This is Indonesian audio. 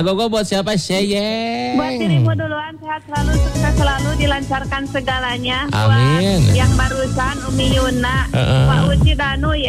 gogo buat siapa? Sheyeng. Buat dirimu duluan, sehat selalu, sukses selalu, dilancarkan segalanya. Amin. Buat yang barusan Umi Yuna, Pak Uci Danu,